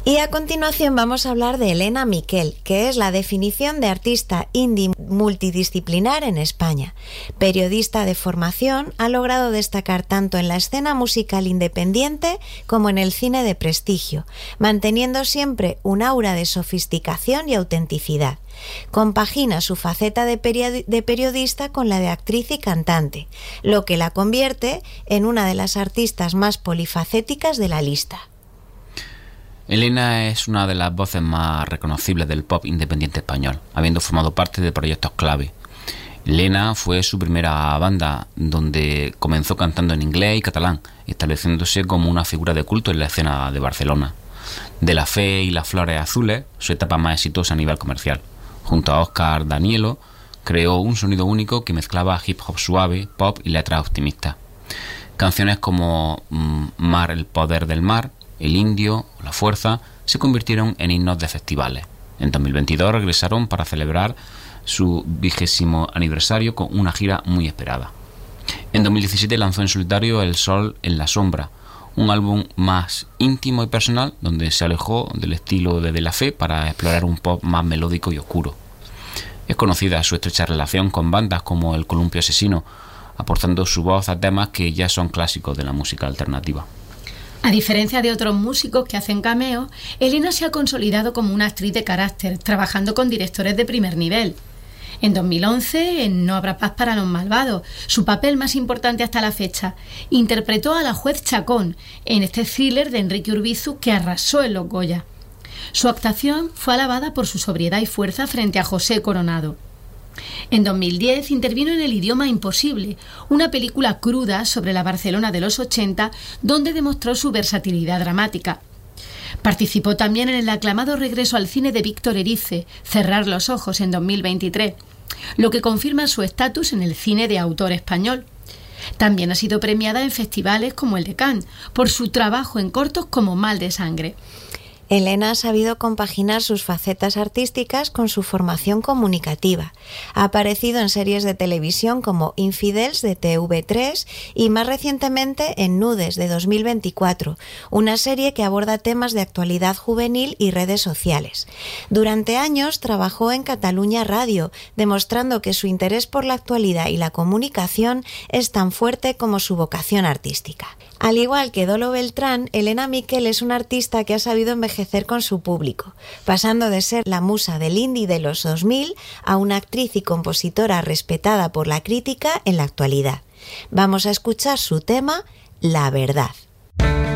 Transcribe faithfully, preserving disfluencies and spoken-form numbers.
Y a continuación vamos a hablar de Elena Miquel, que es la definición de artista indie multidisciplinar en España. Periodista de formación, ha logrado destacar tanto en la escena musical independiente como en el cine de prestigio, manteniendo siempre un aura de sofisticación y autenticidad. Compagina su faceta de, periodi- de periodista con la de actriz y cantante, lo que la convierte en una de las artistas más polifacéticas de la lista. Elena es una de las voces más reconocibles del pop independiente español, habiendo formado parte de proyectos clave. Elena fue su primera banda, donde comenzó cantando en inglés y catalán, estableciéndose como una figura de culto en la escena de Barcelona. De La Fe y Las Flores Azules, su etapa más exitosa a nivel comercial. Junto a Óscar Danielo, creó un sonido único que mezclaba hip hop suave, pop y letras optimistas. Canciones como mmm, Mar, el poder del mar, El Indio o La Fuerza se convirtieron en himnos de festivales. En dos mil veintidós regresaron para celebrar su vigésimo aniversario con una gira muy esperada. En dos mil diecisiete lanzó en solitario El Sol en la Sombra, un álbum más íntimo y personal donde se alejó del estilo de De La Fe para explorar un pop más melódico y oscuro. Es conocida su estrecha relación con bandas como El Columpio Asesino, aportando su voz a temas que ya son clásicos de la música alternativa. A diferencia de otros músicos que hacen cameos, Elena se ha consolidado como una actriz de carácter, trabajando con directores de primer nivel. En dos mil once, en No habrá paz para los malvados, su papel más importante hasta la fecha, interpretó a la juez Chacón en este thriller de Enrique Urbizu que arrasó en los Goya. Su actuación fue alabada por su sobriedad y fuerza frente a José Coronado. En dos mil diez intervino en El idioma imposible, una película cruda sobre la Barcelona de los ochenta, donde demostró su versatilidad dramática. Participó también en el aclamado regreso al cine de Víctor Erice, Cerrar los ojos, en dos mil veintitrés, lo que confirma su estatus en el cine de autor español. También ha sido premiada en festivales como el de Cannes, por su trabajo en cortos como Mal de sangre. Elena ha sabido compaginar sus facetas artísticas con su formación comunicativa. Ha aparecido en series de televisión como Infidels de T V tres y más recientemente en Nudes de dos mil veinticuatro, una serie que aborda temas de actualidad juvenil y redes sociales. Durante años trabajó en Catalunya Radio, demostrando que su interés por la actualidad y la comunicación es tan fuerte como su vocación artística. Al igual que Dolo Beltrán, Elena Miquel es una artista que ha sabido envejecer con su público, pasando de ser la musa del indie de los dos mil a una actriz y compositora respetada por la crítica en la actualidad. Vamos a escuchar su tema, La Verdad.